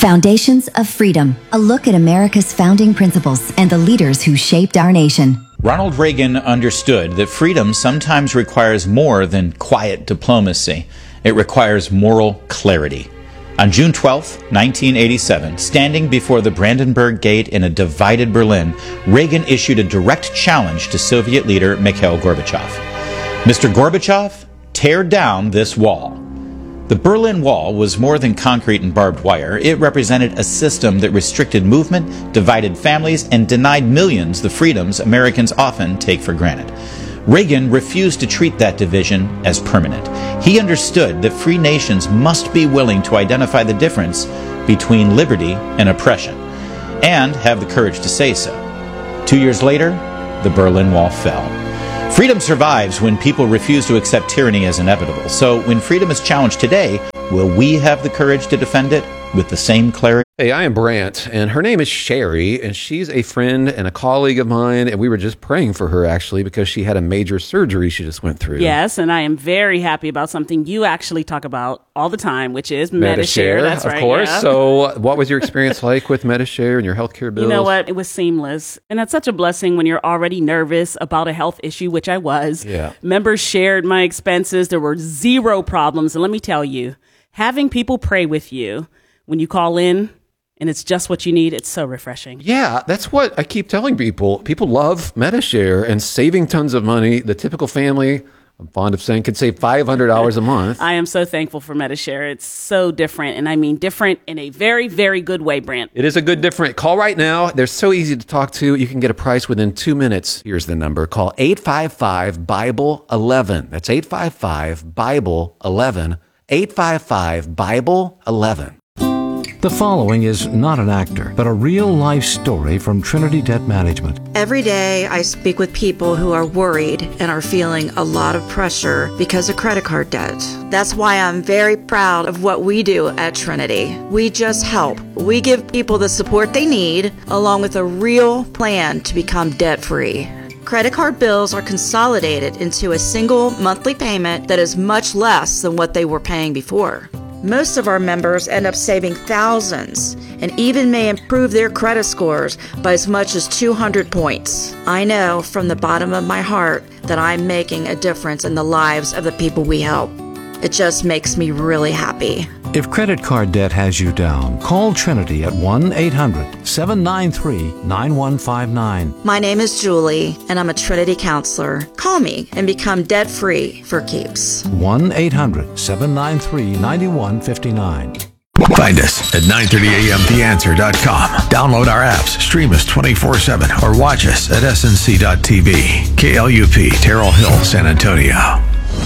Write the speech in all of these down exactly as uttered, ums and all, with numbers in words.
Foundations of Freedom, a look at America's founding principles and the leaders who shaped our nation. Ronald Reagan understood that freedom sometimes requires more than quiet diplomacy. It requires moral clarity. On June twelfth, nineteen eighty-seven, standing before the Brandenburg Gate in a divided Berlin, Reagan issued a direct challenge to Soviet leader Mikhail Gorbachev. Mister Gorbachev, tear down this wall. The Berlin Wall was more than concrete and barbed wire. It represented a system that restricted movement, divided families, and denied millions the freedoms Americans often take for granted. Reagan refused to treat that division as permanent. He understood that free nations must be willing to identify the difference between liberty and oppression, and have the courage to say so. Two years later, the Berlin Wall fell. Freedom survives when people refuse to accept tyranny as inevitable. So when freedom is challenged today, will we have the courage to defend it with the same clarity? Hey, I am Brant, and her name is Sherry, and she's a friend and a colleague of mine, and we were just praying for her, actually, because she had a major surgery she just went through. Yes, and I am very happy about something you actually talk about all the time, which is Medi-Share. Medi-Share, That's of right, course. yeah. So what was your experience like with Medi-Share and your healthcare bills? You know what? It was seamless, and that's such a blessing when you're already nervous about a health issue, which I was. Yeah. Members shared my expenses. There were zero problems, and let me tell you, having people pray with you when you call in, and it's just what you need, it's so refreshing. Yeah, that's what I keep telling people. People love Medi-Share and saving tons of money. The typical family, I'm fond of saying, could save five hundred dollars a month. I am so thankful for Medi-Share. It's so different, and I mean different in a very, very good way, Brant. It is a good different. Call right now. They're so easy to talk to. You can get a price within two minutes. Here's the number. Call eight five five, Bible eleven. That's eight five five, Bible eleven. eight five five, Bible eleven. The following is not an actor, but a real-life story from Trinity Debt Management. Every day I speak with people who are worried and are feeling a lot of pressure because of credit card debt. That's why I'm very proud of what we do at Trinity. We just help. We give people the support they need, along with a real plan to become debt-free. Credit card bills are consolidated into a single monthly payment that is much less than what they were paying before. Most of our members end up saving thousands and even may improve their credit scores by as much as two hundred points. I know from the bottom of my heart that I'm making a difference in the lives of the people we help. It just makes me really happy. If credit card debt has you down, call Trinity at one eight hundred, seven nine three, nine one five nine. My name is Julie, and I'm a Trinity counselor. Call me and become debt-free for keeps. one eight hundred, seven nine three, nine one five nine. Find us at nine thirty a m the answer dot com. Download our apps, stream us twenty-four seven, or watch us at S N C dot T V. K L U P, Terrell Hill, San Antonio.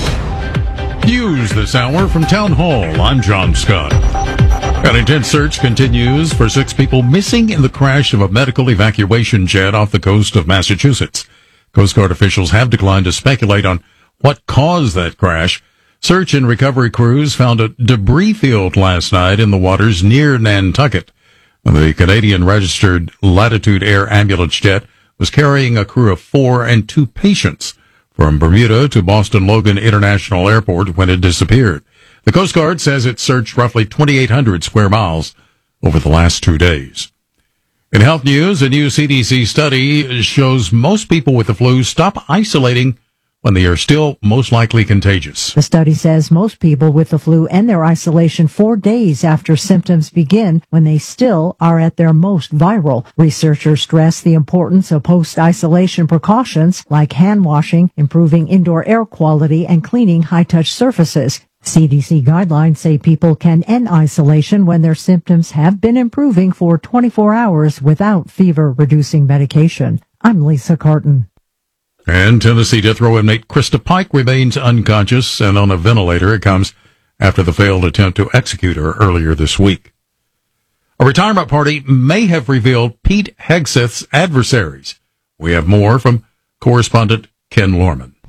News this hour from Town Hall. I'm John Scott. An intense search continues for six people missing in the crash of a medical evacuation jet off the coast of Massachusetts. Coast Guard officials have declined to speculate on what caused that crash. Search and recovery crews found a debris field last night in the waters near Nantucket. The Canadian-registered Latitude Air ambulance jet was carrying a crew of four and two patients from Bermuda to Boston Logan International Airport when it disappeared. The Coast Guard says it searched roughly twenty-eight hundred square miles over the last two days. In health news, a new C D C study shows most people with the flu stop isolating when they are still most likely contagious. The study says most people with the flu end their isolation four days after symptoms begin when they still are at their most viral. Researchers stress the importance of post-isolation precautions like hand washing, improving indoor air quality, and cleaning high-touch surfaces. C D C guidelines say people can end isolation when their symptoms have been improving for twenty-four hours without fever-reducing medication. I'm Lisa Carton. And Tennessee death row inmate Krista Pike remains unconscious and on a ventilator. It comes after the failed attempt to execute her earlier this week. A retirement party may have revealed Pete Hegseth's adversaries. We have more from correspondent Ken Lorman.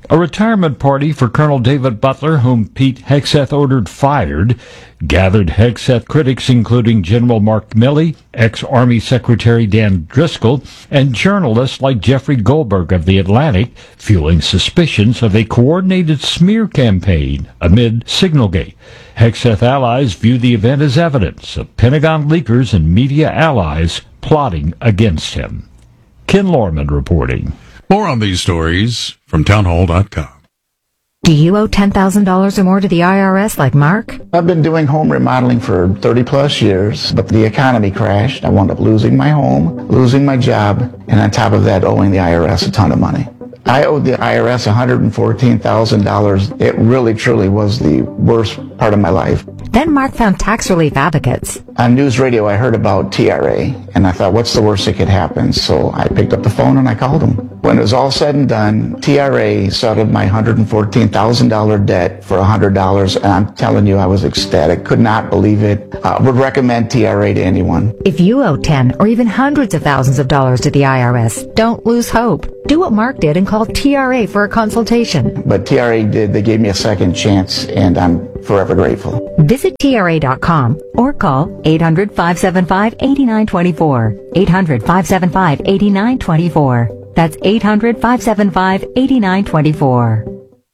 A retirement party for Colonel David Butler, whom Pete Hegseth ordered fired, gathered Hegseth critics including General Mark Milley, ex-Army Secretary Dan Driscoll, and journalists like Jeffrey Goldberg of The Atlantic, fueling suspicions of a coordinated smear campaign amid Signalgate. Hegseth allies view the event as evidence of Pentagon leakers and media allies plotting against him. Ken Lorman reporting. More on these stories from townhall dot com. Do you owe ten thousand dollars or more to the I R S like Mark? I've been doing home remodeling for thirty plus years, but the economy crashed. I wound up losing my home, losing my job, and on top of that, owing the I R S a ton of money. I owed the I R S one hundred fourteen thousand dollars. It really, truly was the worst part of my life. Then Mark found tax relief advocates. On news radio, I heard about T R A, and I thought, what's the worst that could happen? So I picked up the phone and I called them. When it was all said and done, T R A settled my one hundred fourteen thousand dollars debt for one hundred dollars, and I'm telling you, I was ecstatic. Could not believe it. I would recommend T R A to anyone. If you owe ten or even hundreds of thousands of dollars to the I R S, don't lose hope. Do what Mark did and call T R A for a consultation. But T R A did. They gave me a second chance, and I'm forever grateful. Visit T R A dot com or call eight hundred, five seven five, eight nine two four. eight hundred, five seven five, eight nine two four. That's eight hundred, five seven five, eight nine two four.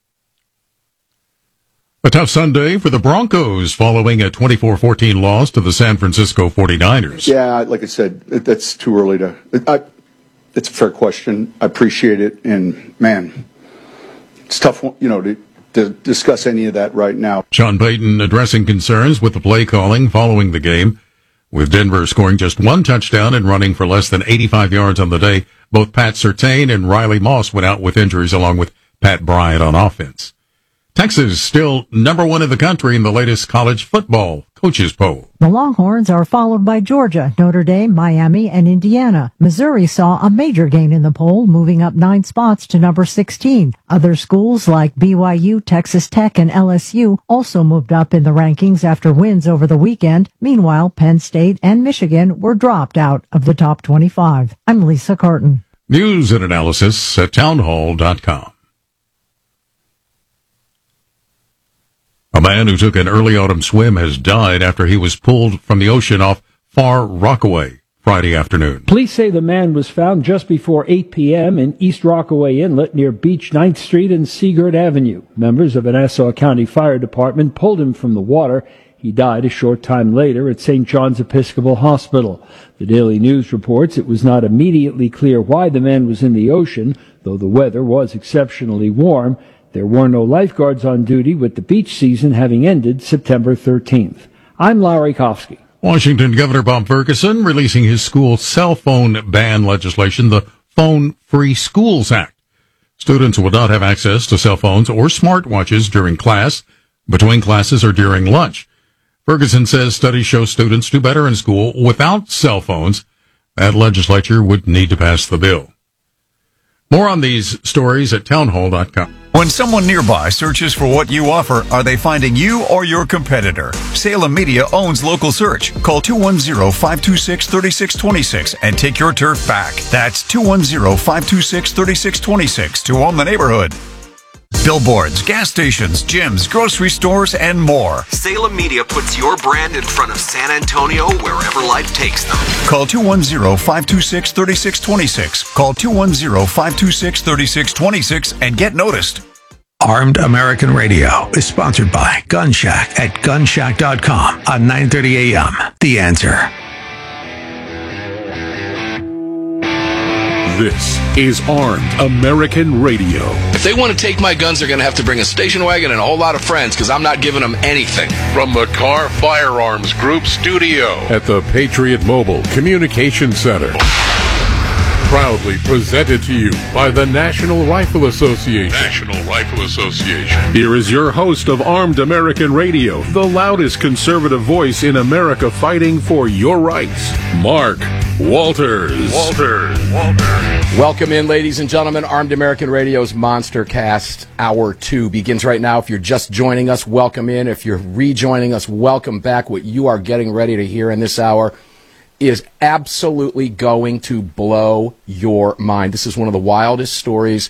A tough Sunday for the Broncos following a twenty-four fourteen loss to the San Francisco forty-niners. Yeah, like I said, it, that's too early to... It, I, it's a fair question. I appreciate it. And, man, it's tough, you know, to, to discuss any of that right now. Sean Payton addressing concerns with the play calling following the game, with Denver scoring just one touchdown and running for less than eighty-five yards on the day. Both Pat Surtain and Riley Moss went out with injuries along with Pat Bryant on offense. Texas still number one in the country in the latest college football coaches poll. The Longhorns are followed by Georgia, Notre Dame, Miami, and Indiana. Missouri saw a major gain in the poll, moving up nine spots to number sixteen. Other schools like B Y U, Texas Tech, and L S U also moved up in the rankings after wins over the weekend. Meanwhile, Penn State and Michigan were dropped out of the top twenty-five. I'm Lisa Carton. News and analysis at townhall dot com. A man who took an early autumn swim has died after he was pulled from the ocean off Far Rockaway Friday afternoon. Police say the man was found just before eight p.m. in East Rockaway Inlet near Beach ninth Street and Seagirt Avenue. Members of the Nassau County Fire Department pulled him from the water. He died a short time later at Saint John's Episcopal Hospital. The Daily News reports it was not immediately clear why the man was in the ocean, though the weather was exceptionally warm. There were no lifeguards on duty, with the beach season having ended September thirteenth. I'm Larry Kofsky. Washington Governor Bob Ferguson releasing his school cell phone ban legislation, the Phone Free Schools Act. Students will not have access to cell phones or smartwatches during class, between classes, or during lunch. Ferguson says studies show students do better in school without cell phones. That legislature would need to pass the bill. More on these stories at townhall dot com. When someone nearby searches for what you offer, are they finding you or your competitor? Salem Media owns Local Search. Call two one zero, five two six, three six two six and take your turf back. That's two one zero, five two six, three six two six to own the neighborhood. Billboards, gas stations, gyms, grocery stores, and more. Salem Media puts your brand in front of San Antonio wherever life takes them. Call two one zero, five two six, three six two six. Call two one zero, five two six, three six two six and get noticed. Armed American Radio is sponsored by Gun Shack at gun shack dot com on nine thirty a.m. The Answer. This is Armed American Radio. If they want to take my guns, they're going to have to bring a station wagon and a whole lot of friends, because I'm not giving them anything. From the Car Firearms Group studio at the Patriot Mobile Communication Center. Proudly presented to you by the National Rifle Association. National Rifle Association. Here is your host of Armed American Radio, the loudest conservative voice in America fighting for your rights, Mark Walters. Walters. Walters. Welcome in, ladies and gentlemen. Armed American Radio's Monster Cast Hour two begins right now. If you're just joining us, welcome in. If you're rejoining us, welcome back. What you are getting ready to hear in this hour is absolutely going to blow your mind. This is one of the wildest stories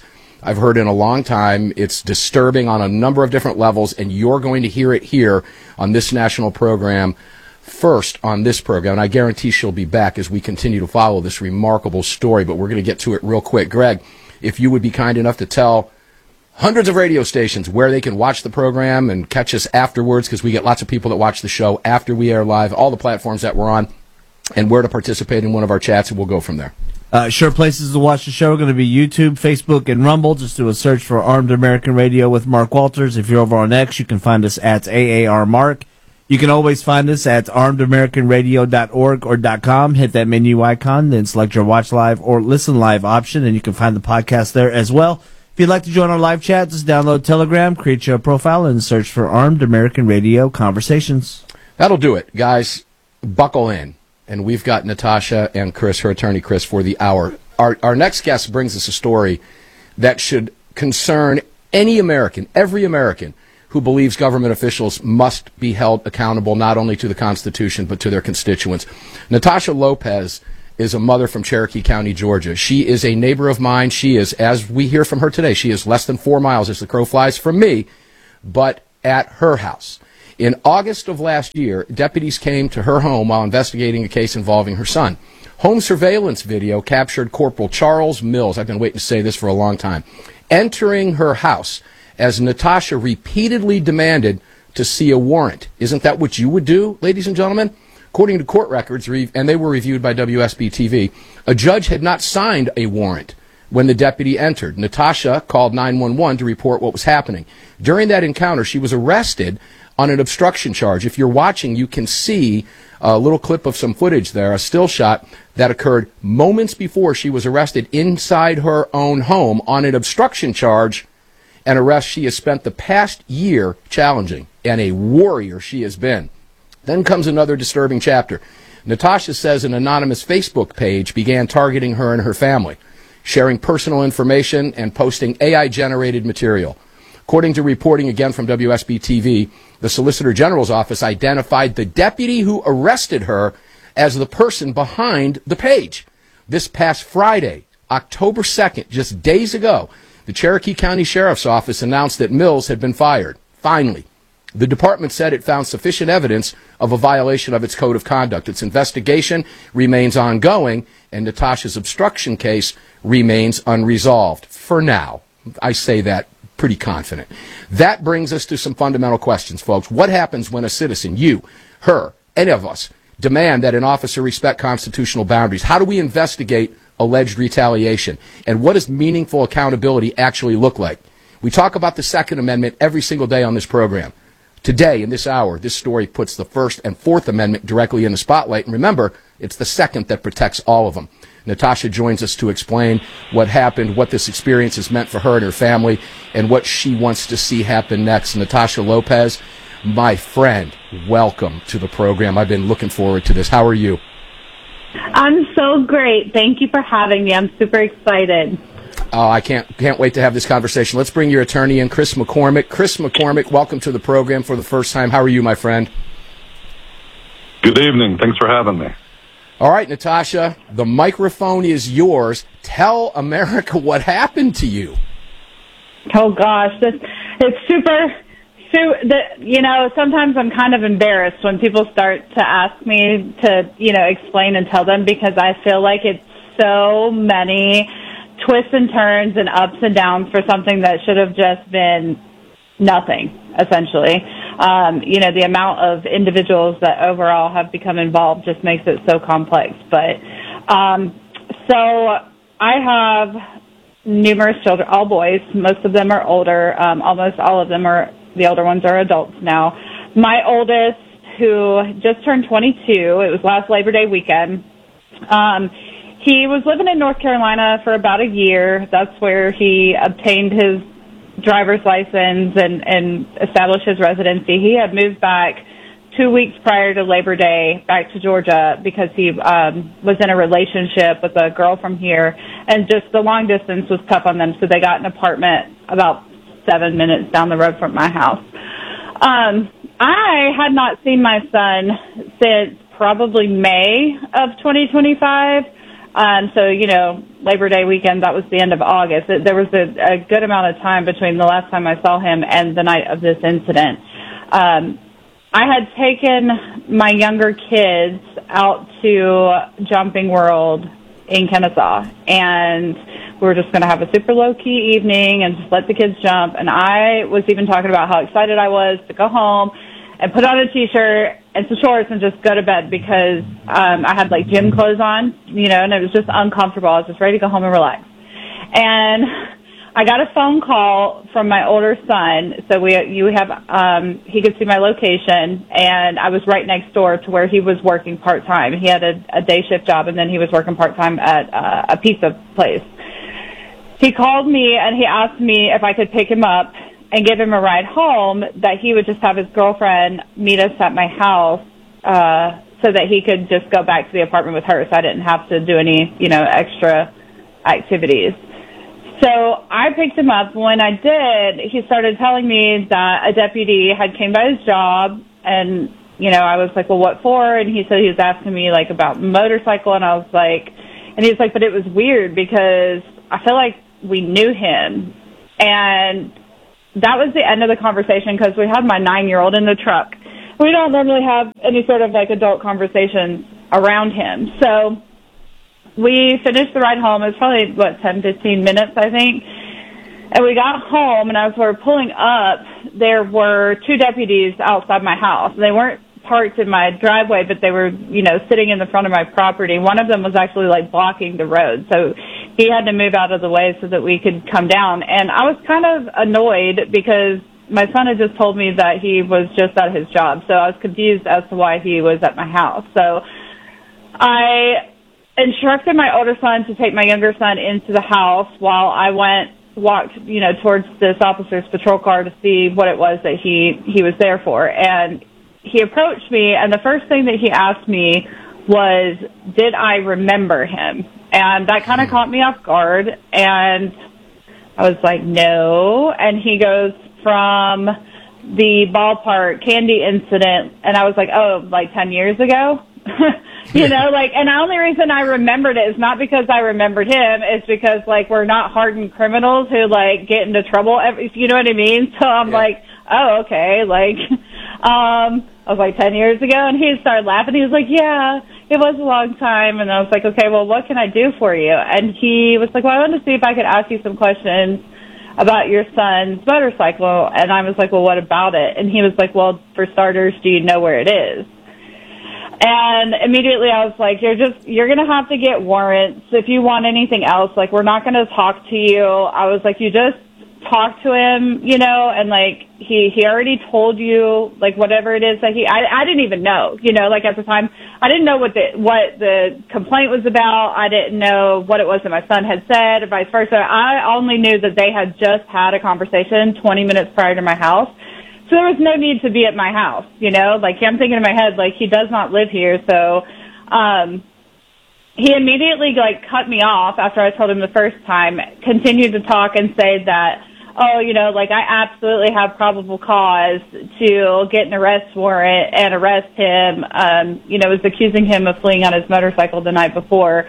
I've heard in a long time. It's disturbing on a number of different levels, and you're going to hear it here on this national program first on this program. And I guarantee she'll be back as we continue to follow this remarkable story, but we're going to get to it real quick. Greg, if you would be kind enough to tell hundreds of radio stations where they can watch the program and catch us afterwards, because we get lots of people that watch the show after we air live, all the platforms that we're on, and where to participate in one of our chats, and we'll go from there. Uh, sure places to watch the show are going to be YouTube, Facebook, and Rumble. Just do a search for Armed American Radio with Mark Walters. If you're over on X, you can find us at A A R Mark. You can always find us at armed american radio dot org or .com. Hit that menu icon, then select your watch live or listen live option, and you can find the podcast there as well. If you'd like to join our live chat, just download Telegram, create your profile, and search for Armed American Radio Conversations. That'll do it, guys. Buckle in. And we've got Natasha and Chris, her attorney Chris, for the hour. Our, our next guest brings us a story that should concern any American, every American, who believes government officials must be held accountable not only to the Constitution but to their constituents. Natasha Lopez is a mother from Cherokee County, Georgia. She is a neighbor of mine. She is, as we hear from her today, she is less than four miles as the crow flies from me, but at her house. In August of last year, deputies came to her home while investigating a case involving her son. Home surveillance video captured Corporal Charles Mills, I've been waiting to say this for a long time, entering her house as Natasha repeatedly demanded to see a warrant. Isn't that what you would do, ladies and gentlemen? According to court records, and they were reviewed by W S B T V, a judge had not signed a warrant when the deputy entered. Natasha called nine one one to report what was happening. During that encounter, she was arrested on an obstruction charge. If you're watching, you can see a little clip of some footage there, a still shot that occurred moments before she was arrested inside her own home on an obstruction charge, an arrest she has spent the past year challenging, and a warrior she has been. Then comes another disturbing chapter. Natasha says an anonymous Facebook page began targeting her and her family, sharing personal information and posting A I-generated material. According to reporting again from W S B T V, the Solicitor General's office identified the deputy who arrested her as the person behind the page. This past Friday, October second, just days ago, the Cherokee County Sheriff's Office announced that Mills had been fired. Finally, the department said it found sufficient evidence of a violation of its code of conduct. Its investigation remains ongoing, and Natasha's obstruction case remains unresolved. For now. I say that pretty confident. That brings us to some fundamental questions, folks. What happens when a citizen, you, her, any of us, demand that an officer respect constitutional boundaries? How do we investigate alleged retaliation? And what does meaningful accountability actually look like? We talk about the Second Amendment every single day on this program. Today, in this hour, this story puts the First and Fourth Amendment directly in the spotlight. And remember, it's the Second that protects all of them. Natasha joins us to explain what happened, what this experience has meant for her and her family, and what she wants to see happen next. Natasha Lopez, my friend, welcome to the program. I've been looking forward to this. How are you? I'm so great. Thank you for having me. I'm super excited. Oh, I can't can't wait to have this conversation. Let's bring your attorney in, Chris McCormick. Chris McCormick, welcome to the program for the first time. How are you, my friend? Good evening. Thanks for having me. All right, Natasha, the microphone is yours. Tell America what happened to you. Oh, gosh. This, it's super, super, the, you know, sometimes I'm kind of embarrassed when people start to ask me to, you know, explain and tell them, because I feel like it's so many twists and turns and ups and downs for something that should have just been nothing, essentially. Um, you know, the amount of individuals that overall have become involved just makes it so complex. But um, so I have numerous children, all boys. Most of them are older. Um, almost all of them are, the older ones are adults now. My oldest, who just turned twenty-two, it was last Labor Day weekend, um, he was living in North Carolina for about a year. That's where he obtained his driver's license and, and established his residency. He had moved back two weeks prior to Labor Day back to Georgia because he um, was in a relationship with a girl from here, and just the long distance was tough on them, so they got an apartment about seven minutes down the road from my house. Um, I had not seen my son since probably May of twenty twenty-five. Um, so, you know, Labor Day weekend, that was the end of August. It, there was a, a good amount of time between the last time I saw him and the night of this incident. Um, I had taken my younger kids out to Jumping World in Kennesaw, and we were just going to have a super low-key evening and just let the kids jump. And I was even talking about how excited I was to go home and put on a T-shirt and some shorts and just go to bed because um, I had, like, gym clothes on, you know, and it was just uncomfortable. I was just ready to go home and relax. And I got a phone call from my older son. So we, you have, um, he could see my location, and I was right next door to where he was working part-time. He had a, a day shift job, and then he was working part-time at uh, a pizza place. He called me, and he asked me if I could pick him up and give him a ride home, that he would just have his girlfriend meet us at my house uh, so that he could just go back to the apartment with her so I didn't have to do any, you know, extra activities. So I picked him up. When I did, he started telling me that a deputy had came by his job, and, you know, I was like, well, what for? And he said he was asking me, like, about motorcycle, and I was like, and he was like, but it was weird because I feel like we knew him. And that was the end of the conversation because we had my nine-year-old in the truck. We don't normally have any sort of, like, adult conversations around him. So we finished the ride home. It was probably, what, ten, fifteen minutes, I think. And we got home, and as we were pulling up, there were two deputies outside my house. They weren't parked in my driveway, but they were, you know, sitting in the front of my property. One of them was actually, like, blocking the road. So he had to move out of the way so that we could come down. And I was kind of annoyed because my son had just told me that he was just at his job. So I was confused as to why he was at my house. So I instructed my older son to take my younger son into the house while I went, walked, you know, towards this officer's patrol car to see what it was that he, he was there for. And he approached me, and the first thing that he asked me was, did I remember him? And that kind of caught me off guard, and I was like, no. And he goes, from the ballpark candy incident, and I was like, oh, like ten years ago? You know, like, and the only reason I remembered it is not because I remembered him, it's because, like, we're not hardened criminals who, like, get into trouble, every, you know what I mean? So I'm yeah. like, oh, okay, like, um, I was like, ten years ago, and he started laughing. He was like, yeah, it was a long time, and I was like, okay, well, what can I do for you? And he was like, well, I wanted to see if I could ask you some questions about your son's motorcycle, and I was like, well, what about it? And he was like, well, for starters, do you know where it is? And immediately I was like, you're just, you're going to have to get warrants if you want anything else. Like, we're not going to talk to you. I was like, you just talk to him, you know, and like, he, he already told you, like, whatever it is that he, I, I didn't even know, you know, like at the time, I didn't know what the, what the complaint was about. I didn't know what it was that my son had said or vice versa. I only knew that they had just had a conversation twenty minutes prior to my house. So there was no need to be at my house, you know, like I'm thinking in my head, like he does not live here. So, um, he immediately like cut me off after I told him the first time, continued to talk and say that, oh, you know, like I absolutely have probable cause to get an arrest warrant and arrest him. Um, you know, was accusing him of fleeing on his motorcycle the night before.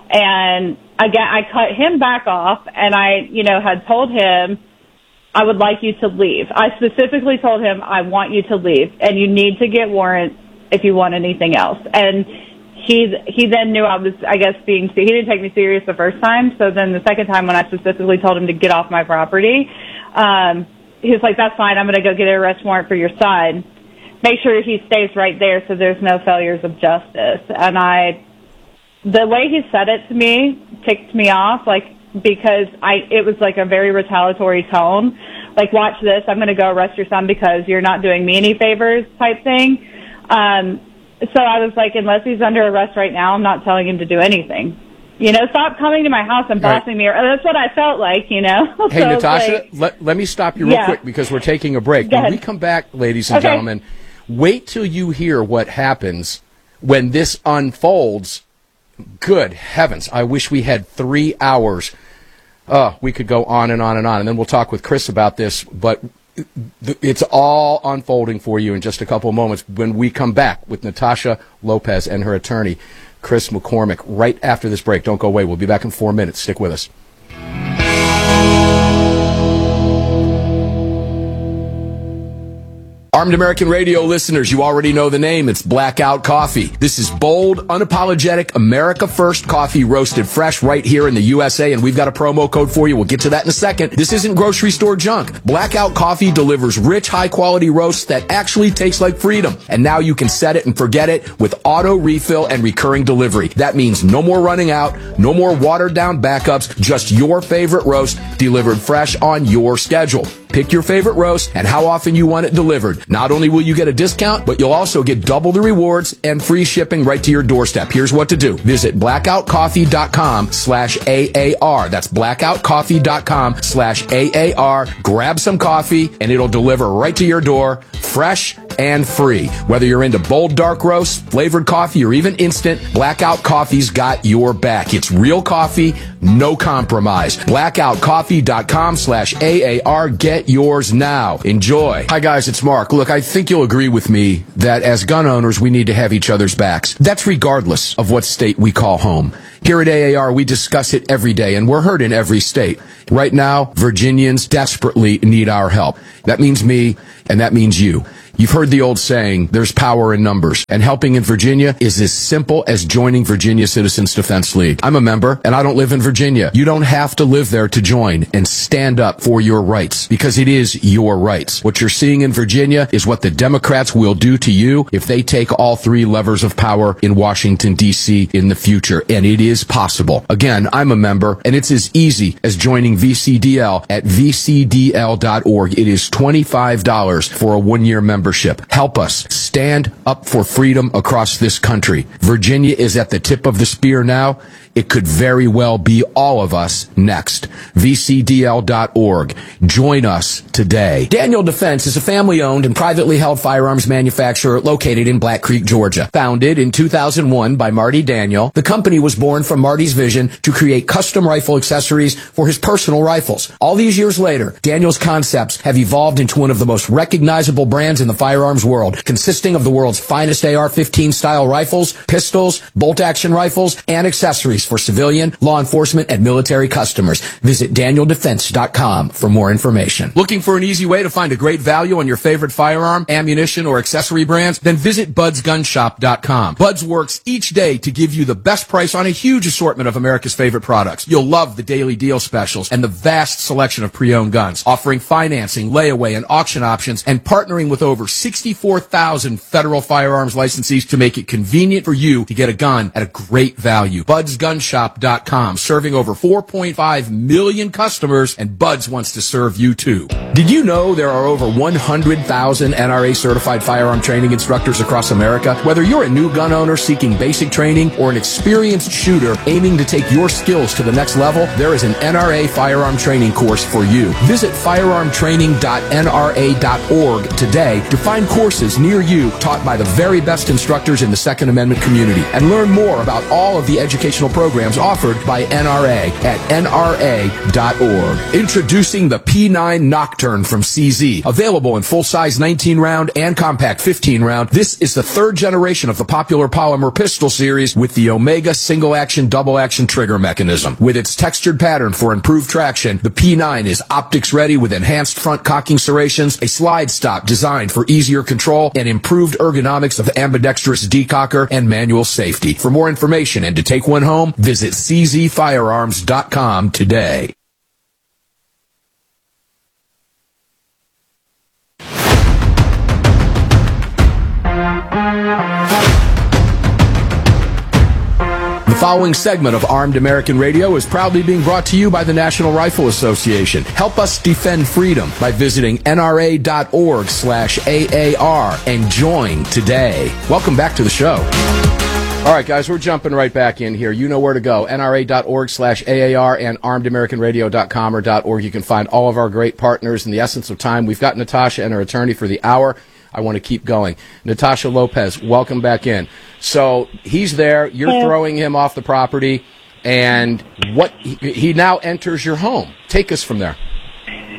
And again, I cut him back off and I, you know, had told him, I would like you to leave. I specifically told him, I want you to leave, and you need to get warrants if you want anything else. And he he then knew I was, I guess, being, he didn't take me serious the first time, so then the second time when I specifically told him to get off my property, um, he was like, that's fine, I'm going to go get an arrest warrant for your son. Make sure he stays right there so there's no failures of justice. And I, the way he said it to me ticked me off, like, because I, it was like a very retaliatory tone. Like, watch this, I'm going to go arrest your son because you're not doing me any favors type thing. Um, so I was like, unless he's under arrest right now, I'm not telling him to do anything. You know, stop coming to my house and bossing right. me. Or, that's what I felt like, you know. Hey, so Natasha, like, let, let me stop you real yeah. quick because we're taking a break. Go when ahead. we come back, ladies and okay. gentlemen, wait till you hear what happens when this unfolds. Good heavens, I wish we had three hours. Oh, we could go on and on and on, and then we'll talk with Chris about this, but it's all unfolding for you in just a couple of moments when we come back with Natasha Lopez and her attorney. Chris McCormick, right after this break. Don't go away. We'll be back in four minutes. Stick with us. Armed American Radio listeners, you already know the name. It's Blackout Coffee. This is bold, unapologetic, America First coffee roasted fresh right here in the U S A, and we've got a promo code for you. We'll get to that in a second. This isn't grocery store junk. Blackout Coffee delivers rich, high-quality roasts that actually taste like freedom. And now you can set it and forget it with auto refill and recurring delivery. That means no more running out, no more watered-down backups, just your favorite roast delivered fresh on your schedule. Pick your favorite roast and how often you want it delivered. Not only will you get a discount, but you'll also get double the rewards and free shipping right to your doorstep. Here's what to do. Visit blackoutcoffee.com slash AAR. That's blackoutcoffee.com slash AAR. Grab some coffee and it'll deliver right to your door, fresh and free. Whether you're into bold dark roasts, flavored coffee, or even instant, Blackout Coffee's got your back. It's real coffee, no compromise. blackoutcoffee.com slash AAR. Get yours now. Enjoy. Hi guys, it's Mark. Look, I think you'll agree with me that as gun owners, we need to have each other's backs. That's regardless of what state we call home. Here at A A R, we discuss it every day, and we're heard in every state. Right now, Virginians desperately need our help. That means me, and that means you. You've heard the old saying, there's power in numbers, and helping in Virginia is as simple as joining Virginia Citizens Defense League. I'm a member, and I don't live in Virginia. You don't have to live there to join and stand up for your rights, because it is your rights. What you're seeing in Virginia is what the Democrats will do to you if they take all three levers of power in Washington, D C in the future, and it is possible. Again, I'm a member, and it's as easy as joining V C D L at v c d l dot org. It is twenty-five dollars for a one-year membership. Help us stand up for freedom across this country. Virginia is at the tip of the spear now. It could very well be all of us next. v c d l dot org. Join us today. Daniel Defense is a family-owned and privately held firearms manufacturer located in Black Creek, Georgia. Founded in two thousand one by Marty Daniel, the company was born from Marty's vision to create custom rifle accessories for his personal rifles. All these years later, Daniel's concepts have evolved into one of the most recognizable brands in the firearms world, consisting of the world's finest A R fifteen style rifles, pistols, bolt-action rifles, and accessories for civilian, law enforcement, and military customers. Visit daniel defense dot com for more information. Looking for an easy way to find a great value on your favorite firearm, ammunition, or accessory brands? Then visit buds gun shop dot com. Buds works each day to give you the best price on a huge assortment of America's favorite products. You'll love the daily deal specials and the vast selection of pre-owned guns, offering financing, layaway, and auction options, and partnering with over sixty-four thousand federal firearms licensees to make it convenient for you to get a gun at a great value. buds gun shop dot com, serving over four point five million customers, and Buds wants to serve you too. Did you know there are over one hundred thousand N R A certified firearm training instructors across America? Whether you're a new gun owner seeking basic training or an experienced shooter aiming to take your skills to the next level, there is an N R A firearm training course for you. Visit firearm training dot n r a dot org today to find courses near you taught by the very best instructors in the Second Amendment community, and learn more about all of the educational programs offered by N R A at n r a dot org. Introducing the P nine Nocturne from C Z. Available in full-size nineteen round and compact fifteen round, this is the third generation of the popular polymer pistol series with the Omega single-action, double-action trigger mechanism. With its textured pattern for improved traction, the P nine is optics-ready with enhanced front cocking serrations, a slide stop designed for easier control, and improved ergonomics of ambidextrous decocker and manual safety. For more information and to take one home, visit c z firearms dot com today. The following segment of Armed American Radio is proudly being brought to you by the National Rifle Association. Help us defend freedom by visiting n r a dot org slash A A R and join today. Welcome back to the show. All right, guys, we're jumping right back in here. You know where to go. n r a dot org slash A A R and armed american radio dot com or .org. You can find all of our great partners. In the essence of time, we've got Natasha and her attorney for the hour. I want to keep going. Natasha Lopez, welcome back in. So he's there. You're yeah. throwing him off the property, and what he, he now enters your home. Take us from there.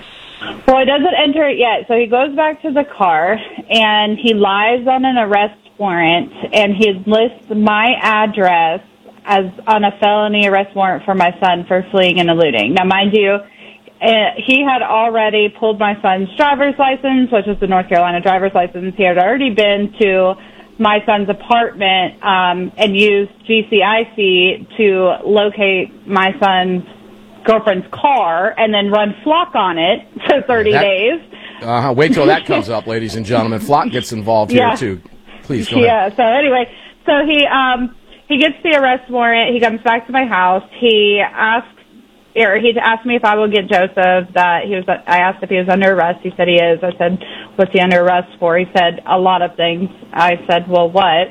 Well, he doesn't enter it yet. So he goes back to the car, and he lies on an arrest warrant, and he lists my address as on a felony arrest warrant for my son for fleeing and eluding. Now, mind you, uh, he had already pulled my son's driver's license, which is the North Carolina driver's license. He had already been to my son's apartment um, and used G C I C to locate my son's girlfriend's car and then run Flock on it for thirty that, days. Uh-huh. Wait till that comes up, ladies and gentlemen. Flock gets involved yeah. here, too. Please, go yeah, ahead. Yeah, so anyway, so he um, he gets the arrest warrant. He comes back to my house. He asks, or he asked me if I will get Joseph. That he was. I asked if he was under arrest. He said he is. I said, what's he under arrest for? He said, a lot of things. I said, well, what?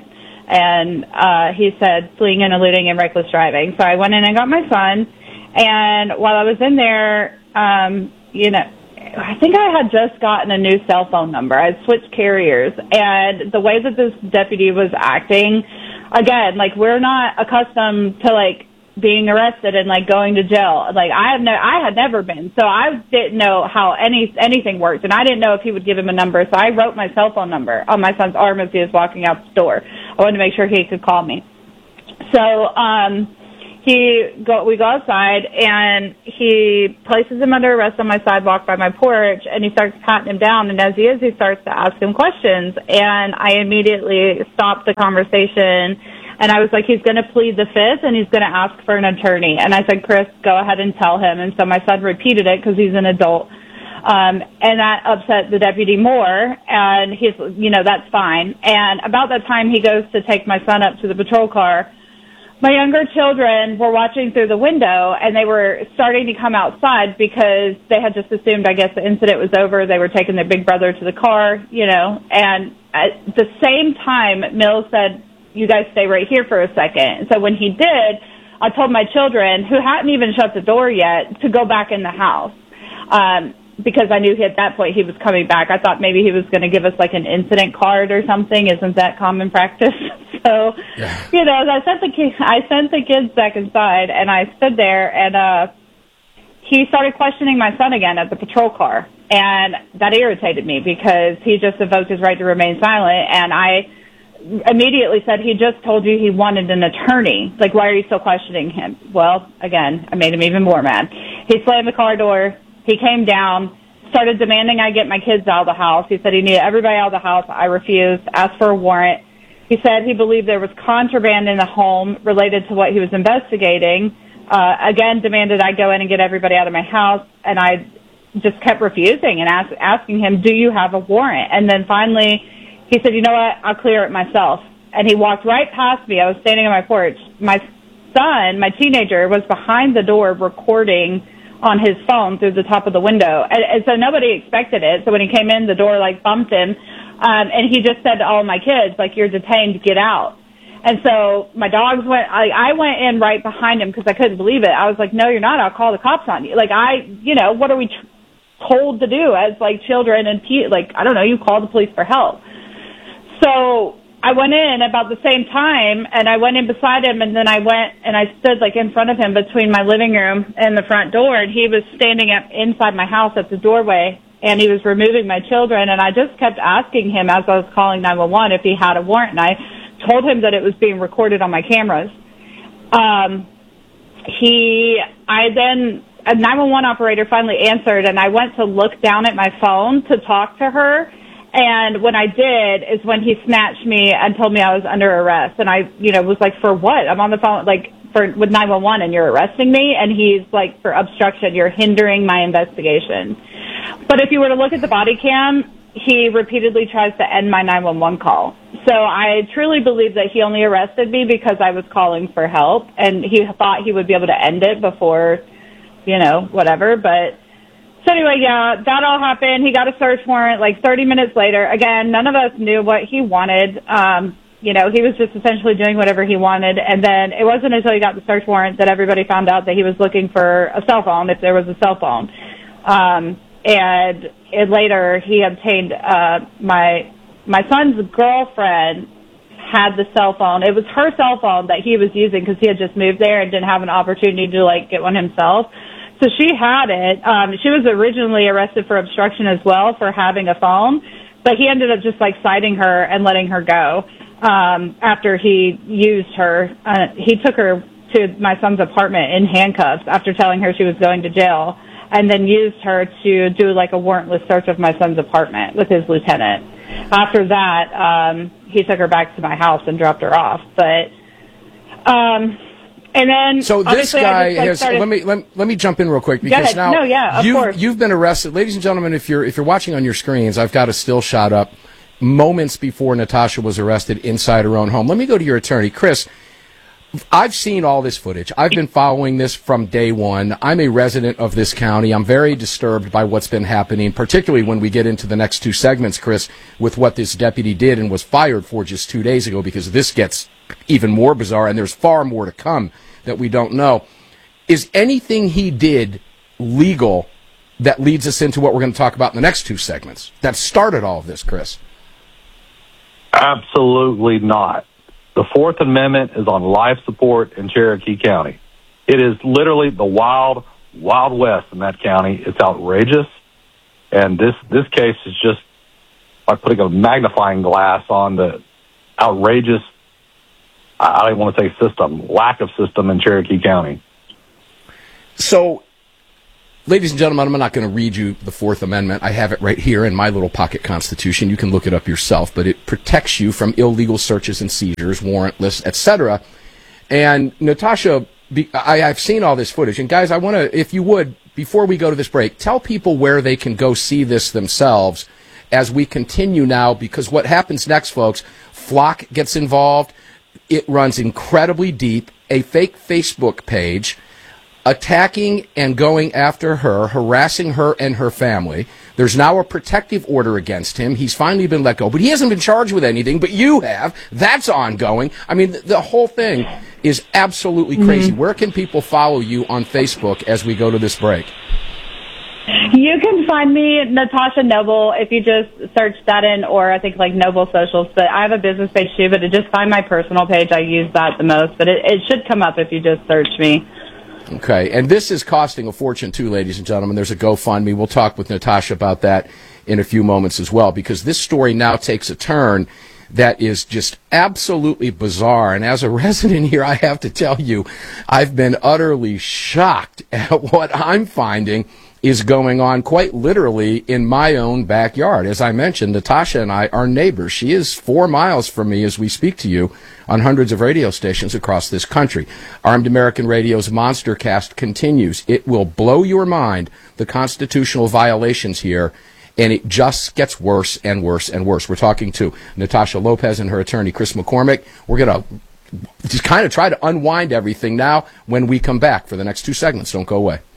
And uh, he said, fleeing and eluding and reckless driving. So I went in and got my son. And while I was in there, um, you know, I think I had just gotten a new cell phone number. I had switched carriers. And the way that this deputy was acting, again, like, we're not accustomed to, like, being arrested and, like, going to jail. Like, I have no, I had never been. So I didn't know how any anything worked. And I didn't know if he would give him a number. So I wrote my cell phone number on my son's arm as he was walking out the door. I wanted to make sure he could call me. So, um... He go, we go outside, and he places him under arrest on my sidewalk by my porch, and he starts patting him down, and as he is, he starts to ask him questions, and I immediately stopped the conversation, and I was like, he's going to plead the fifth, and he's going to ask for an attorney, and I said, Chris, go ahead and tell him, and so my son repeated it because he's an adult, um, and that upset the deputy more, and he's, you know, that's fine, and about that time, he goes to take my son up to the patrol car. My younger children were watching through the window, and they were starting to come outside because they had just assumed, I guess, the incident was over. They were taking their big brother to the car, you know, and at the same time, Mills said, you guys stay right here for a second. So when he did, I told my children, who hadn't even shut the door yet, to go back in the house. Um, because I knew he, at that point he was coming back. I thought maybe he was going to give us like an incident card or something. Isn't that common practice? So, yeah. you know, I sent the kids, I sent the kids back inside, and I stood there, and uh, he started questioning my son again at the patrol car, and that irritated me because he just invoked his right to remain silent, and I immediately said, he just told you he wanted an attorney. Like, why are you still questioning him? Well, again, I made him even more mad. He slammed the car door. He came down, started demanding I get my kids out of the house. He said he needed everybody out of the house. I refused, asked for a warrant. He said he believed there was contraband in the home related to what he was investigating. Uh, again, demanded I go in and get everybody out of my house, and I just kept refusing and ask, asking him, do you have a warrant? And then finally, he said, you know what, I'll clear it myself. And he walked right past me. I was standing on my porch. My son, my teenager, was behind the door recording on his phone through the top of the window. And, and so nobody expected it. So when he came in, the door, like, bumped him. Um, and he just said to all my kids, like, you're detained, get out. And so my dogs went, I, I went in right behind him because I couldn't believe it. I was like, no, you're not. I'll call the cops on you. Like, I, you know, what are we t- told to do as, like, children and, pe- like, I don't know, you call the police for help. So I went in about the same time, and I went in beside him, and then I went and I stood, like, in front of him between my living room and the front door, and he was standing up inside my house at the doorway, and he was removing my children, and I just kept asking him as I was calling nine one one if he had a warrant, and I told him that it was being recorded on my cameras. Um, he, I then, a nine one one operator finally answered, and I went to look down at my phone to talk to her, and when I did is when he snatched me and told me I was under arrest, and I, you know, was like, for what? I'm on the phone, like, for with nine one one, and you're arresting me? And he's like, for obstruction, you're hindering my investigation. But if you were to look at the body cam, he repeatedly tries to end my nine one one call. So I truly believe that he only arrested me because I was calling for help, and he thought he would be able to end it before, you know, whatever. But so anyway, yeah, that all happened. He got a search warrant like thirty minutes later. Again, none of us knew what he wanted. Um, you know, he was just essentially doing whatever he wanted. And then it wasn't until he got the search warrant that everybody found out that he was looking for a cell phone, if there was a cell phone. Um, and it, later he obtained uh, my my son's girlfriend had the cell phone. It was her cell phone that he was using because he had just moved there and didn't have an opportunity to, like, get one himself. So she had it. Um, she was originally arrested for obstruction as well for having a phone, but he ended up just, like, citing her and letting her go. um, after he used her. Uh, he took her to my son's apartment in handcuffs after telling her she was going to jail, and then used her to do like a warrantless search of my son's apartment with his lieutenant. After that, um, he took her back to my house and dropped her off. But, um, and then so this guy I just, like, has. started, let me let, let me jump in real quick because ahead. now no, yeah, of you've, course. you've been arrested, ladies and gentlemen. If you're if you're watching on your screens, I've got a still shot up moments before Natasha was arrested inside her own home. Let me go to your attorney, Chris. I've seen all this footage. I've been following this from day one. I'm a resident of this county. I'm very disturbed by what's been happening, particularly when we get into the next two segments, Chris, with what this deputy did and was fired for just two days ago, because this gets even more bizarre, and there's far more to come that we don't know. Is anything he did legal that leads us into what we're going to talk about in the next two segments that started all of this, Chris? Absolutely not. The Fourth Amendment is on life support in Cherokee County. It is literally the wild, wild west in that county. It's outrageous. And this, this case is just like putting a magnifying glass on the outrageous, I don't even want to say system, lack of system in Cherokee County. So, ladies and gentlemen, I'm not going to read you the Fourth Amendment. I have it right here in my little pocket constitution. You can look it up yourself, but it protects you from illegal searches and seizures, warrantless, et cetera. And Natasha, I, I've seen all this footage. And guys, I want to, if you would, before we go to this break, tell people where they can go see this themselves as we continue now, because what happens next, folks, Flock gets involved. It runs incredibly deep. A fake Facebook page attacking and going after her, harassing her and her family. There's now a protective order against him. He's finally been let go, but he hasn't been charged with anything, but you have. That's ongoing. I mean, the, the whole thing is absolutely crazy. Mm-hmm. Where can people follow you on Facebook as we go to this break? You can find me, Natasha Noble, if you just search that in, or I think like Noble Socials. But I have a business page too, but to just find my personal page, I use that the most. But it, it should come up if you just search me. Okay, and this is costing a fortune too, ladies and gentlemen. There's a GoFundMe. We'll talk with Natasha about that in a few moments as well, because this story now takes a turn that is just absolutely bizarre. And as a resident here, I have to tell you, I've been utterly shocked at what I'm finding is going on quite literally in my own backyard. As I mentioned, Natasha and I are neighbors. She is four miles from me as we speak to you on hundreds of radio stations across this country. Armed American Radio's Monster Cast continues. It will blow your mind, the constitutional violations here, and it just gets worse and worse and worse. We're talking to Natasha Lopez and her attorney, Chris McCormick. We're going to just kind of try to unwind everything now when we come back for the next two segments. Don't go away.